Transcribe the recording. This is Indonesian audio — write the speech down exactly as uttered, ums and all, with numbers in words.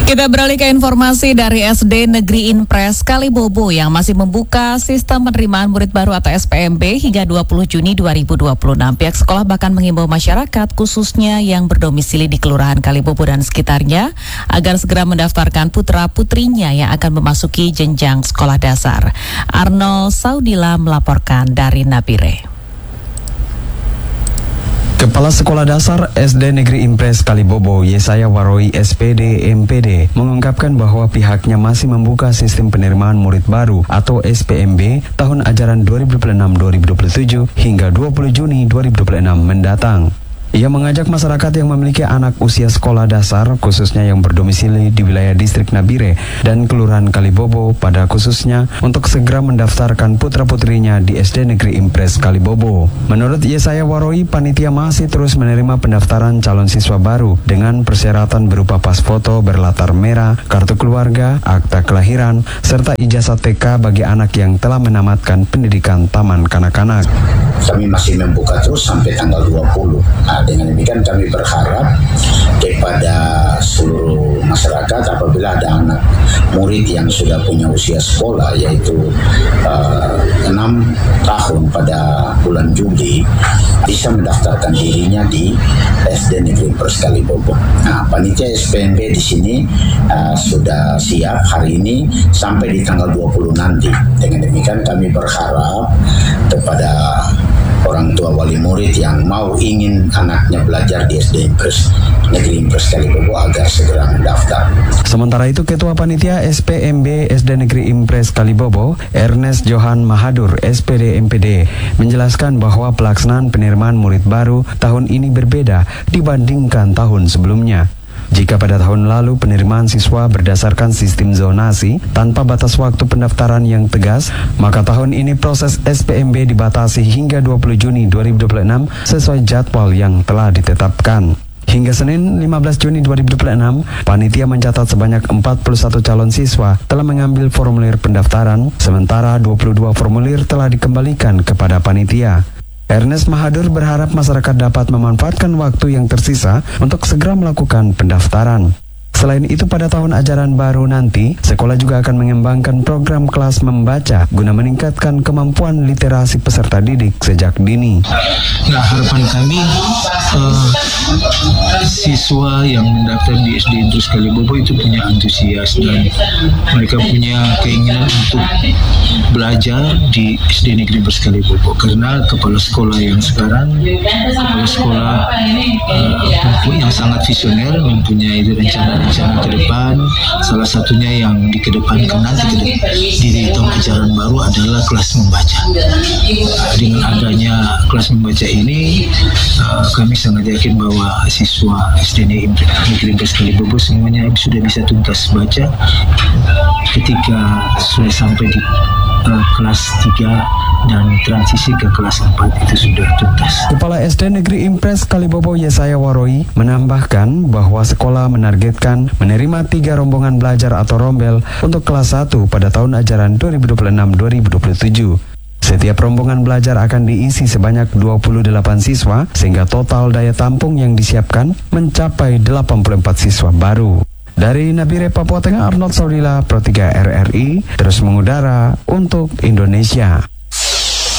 Kita beralih ke informasi dari S D Negeri Impres Kalibobo yang masih membuka sistem penerimaan murid baru atau S P M B hingga dua puluh Juni dua ribu dua puluh enam. Pihak sekolah bahkan mengimbau masyarakat khususnya yang berdomisili di Kelurahan Kalibobo dan sekitarnya agar segera mendaftarkan putra-putrinya yang akan memasuki jenjang sekolah dasar. Arnold Saudila melaporkan dari Nabire. Kepala Sekolah Dasar S D Negeri Impres Kalibobo, Yesaya Waroi S P D M P D, mengungkapkan bahwa pihaknya masih membuka sistem penerimaan murid baru atau S P M B tahun ajaran dua ribu dua puluh enam dua ribu dua puluh tujuh hingga dua puluh Juni dua ribu dua puluh enam mendatang. Ia mengajak masyarakat yang memiliki anak usia sekolah dasar, khususnya yang berdomisili di wilayah distrik Nabire dan Kelurahan Kalibobo pada khususnya untuk segera mendaftarkan putra-putrinya di S D Negeri Impres Kalibobo. Menurut Yesaya Waroi, panitia masih terus menerima pendaftaran calon siswa baru dengan persyaratan berupa pas foto berlatar merah, kartu keluarga, akta kelahiran, serta ijazah T K bagi anak yang telah menamatkan pendidikan taman kanak-kanak. Kami masih membuka terus sampai tanggal dua puluh. Nah, dengan demikian kami berharap kepada seluruh masyarakat apabila ada anak murid yang sudah punya usia sekolah yaitu uh, enam tahun pada bulan Juli bisa mendaftarkan dirinya di S D Negeri Impres Kalibobo. Nah, panitia S P M B di sini uh, sudah siap hari ini sampai di tanggal dua puluh nanti. Dengan demikian kami berharap kepada orang tua wali murid yang mau ingin anaknya belajar di S D Impres Negeri Impres Kalibobo agar segera mendaftar. Sementara itu, Ketua Panitia S P M B S D Negeri Impres Kalibobo, Ernest Johan Mahadur S P D M P D, menjelaskan bahwa pelaksanaan penerimaan murid baru tahun ini berbeda dibandingkan tahun sebelumnya. Jika pada tahun lalu penerimaan siswa berdasarkan sistem zonasi tanpa batas waktu pendaftaran yang tegas, maka tahun ini proses S P M B dibatasi hingga dua puluh Juni dua ribu dua puluh enam sesuai jadwal yang telah ditetapkan. Hingga Senin lima belas Juni dua ribu dua puluh enam, panitia mencatat sebanyak empat puluh satu calon siswa telah mengambil formulir pendaftaran, sementara dua puluh dua formulir telah dikembalikan kepada panitia. Ernest Mahadur berharap masyarakat dapat memanfaatkan waktu yang tersisa untuk segera melakukan pendaftaran. Selain itu, pada tahun ajaran baru nanti, sekolah juga akan mengembangkan program kelas membaca guna meningkatkan kemampuan literasi peserta didik sejak dini. Nah, harapan kami uh, siswa yang mendaftar di S D Impres Kalibobo itu punya antusias dan mereka punya keinginan untuk belajar di S D Negeri Impres Kalibobo, karena kepala sekolah yang sekarang kepala sekolah uh, yang sangat visioner, mempunyai rencana-rencana ke depan. Salah satunya yang dikedepankan nanti ke depan, di tahun ajaran baru adalah kelas membaca. Dengan adanya kelas membaca ini, uh, kami sangat yakin bahwa siswa S D Negeri Impres Kalibobo semuanya sudah bisa tuntas baca ketika sudah sampai di uh, kelas tiga dan transisi ke kelas empat itu sudah tuntas. Kepala S D Negeri Impres Kalibobo Yesaya Waroi menambahkan bahwa sekolah menargetkan menerima tiga rombongan belajar atau rombel untuk kelas satu pada tahun ajaran dua ribu dua puluh enam dua ribu dua puluh tujuh. Setiap rombongan belajar akan diisi sebanyak dua puluh delapan siswa sehingga total daya tampung yang disiapkan mencapai delapan puluh empat siswa baru. Dari Nabire, Papua Tengah, Arnold Saudila, Pro tiga R R I, terus mengudara untuk Indonesia.